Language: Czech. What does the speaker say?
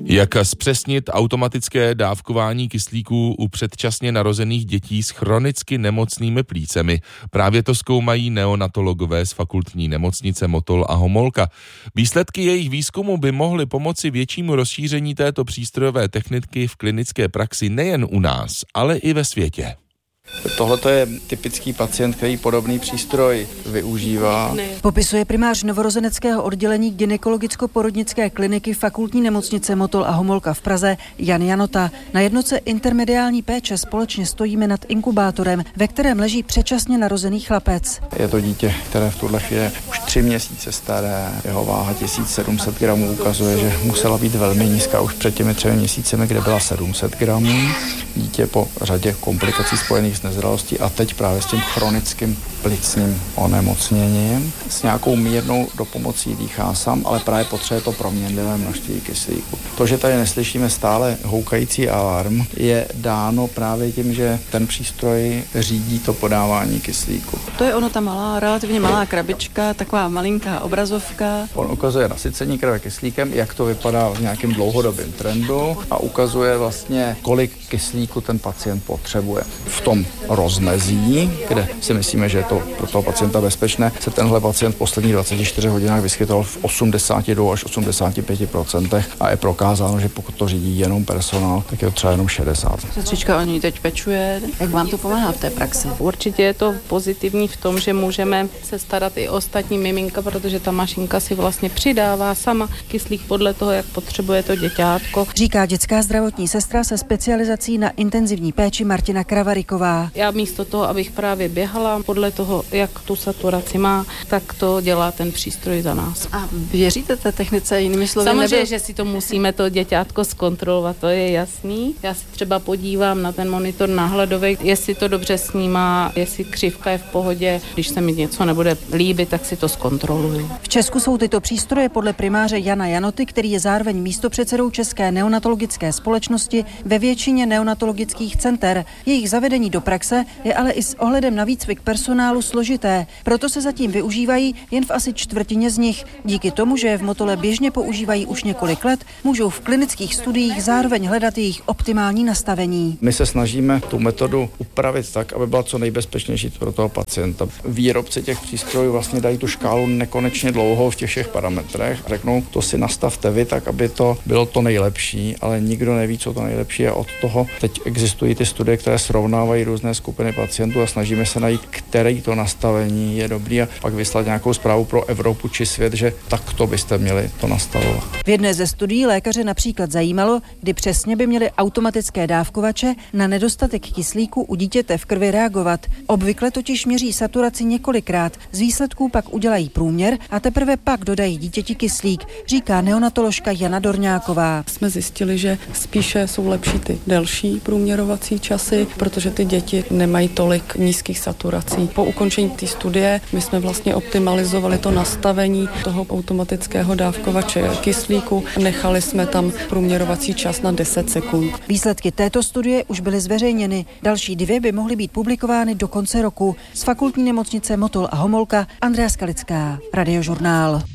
Jak zpřesnit automatické dávkování kyslíku u předčasně narozených dětí s chronicky nemocnými plícemi? Právě to zkoumají neonatologové z Fakultní nemocnice Motol a Homolka. Výsledky jejich výzkumu by mohly pomoci většímu rozšíření této přístrojové techniky v klinické praxi nejen u nás, ale i ve světě. Tohle je typický pacient, který podobný přístroj využívá. Popisuje primář novorozeneckého oddělení gynekologicko-porodnické kliniky Fakultní nemocnice Motol a Homolka v Praze Jan Janota. Na jednotce intermediální péče společně stojíme nad inkubátorem, ve kterém leží předčasně narozený chlapec. Je to dítě, které v tuhle chvíli už 3 měsíce staré, jeho váha 1700 gramů ukazuje, že musela být velmi nízká už před těmi 3 měsícemi, kde byla 700 gramů. Dítě po řadě komplikací spojených s nezralostí a teď právě s tím chronickým plicním onemocněním. S nějakou mírnou dopomocí dýchá sám, ale právě potřebuje to proměnlivé množství kyslíku. To, že tady neslyšíme stále houkající alarm, je dáno právě tím, že ten přístroj řídí to podávání kyslíku. To je ono, ta malá, relativně malá krabička, taková malinká obrazovka. On ukazuje nasycení krve kyslíkem, jak to vypadá v nějakém dlouhodobém trendu a ukazuje vlastně, kolik kyslíku ten pacient potřebuje. V tom rozmezí, kde si myslíme, že je to pro toho pacienta bezpečné, se tenhle pacient v posledních 24 hodinách vyskytoval v 82 až 85% a je prokázáno, že pokud to řídí jenom personál, tak je to třeba jenom 60. Sestřička o ní teď pečuje. Jak vám to pomáhá v té praxi? Určitě je to pozitivní v tom, že můžeme se starat i o ostatní miminka, protože ta mašinka si vlastně přidává sama kyslík podle toho, jak potřebuje to děťátko. Říká dětská zdravotní sestra se specializací na intenzivní péči Martina Kravariková. Já místo toho, abych právě běhala podle toho, jak tu saturaci má, tak to dělá ten přístroj za nás. A věříte té technice, jinými slovy? Samozřejmě, že si to musíme to děťátko zkontrolovat, to je jasný. Já si třeba podívám na ten monitor náhledový, jestli to dobře snímá, jestli křivka je v pohodě. Když se mi něco nebude líbit, tak si to zkontroluji. V Česku jsou tyto přístroje podle primáře Jana Janoty, který je zároveň místopředsedou České neonatologické společnosti, ve většině neonatologických center. Jejich zavedení do praxe je ale i s ohledem na výcvik personálu složité, proto se zatím využívají jen v asi čtvrtině z nich. Díky tomu, že je v Motole běžně používají už několik let, můžou v klinických studiích zároveň hledat jejich optimální nastavení. My se snažíme tu metodu upravit tak, aby byla co nejbezpečnější pro toho pacienta. Výrobci těch přístrojů vlastně dají tu škálu nekonečně dlouhou v těch všech parametrech. Řeknou, to si nastavte vy tak, aby to bylo to nejlepší, ale nikdo neví, co to nejlepší je od toho. Teď existují ty studie, které srovnávají různé skupiny pacientů a snažíme se najít, který to nastavení je dobrý a pak vyslat nějakou zprávu pro Evropu či svět, že takto byste měli to nastavovat. V jedné ze studií lékaře například zajímalo, kdy přesně by měly automatické dávkovače na nedostatek kyslíku u dítěte v krvi reagovat. Obvykle totiž měří saturaci několikrát, z výsledků pak udělají průměr a teprve pak dodají dítěti kyslík, říká neonatoložka Jana Dorňáková. Jsme zjistili, že spíše jsou lepší ty delší průměrovací časy, protože ty děti nemají tolik nízkých saturací. Po ukončení té studie my jsme vlastně optimalizovali to nastavení toho automatického dávkovače kyslíku. Nechali jsme tam průměrovací čas na 10 sekund. Výsledky této studie už byly zveřejněny. Další 2 by mohly být publikovány do konce roku. Z Fakultní nemocnice Motol a Homolka Andrea Skalická, Radiožurnál.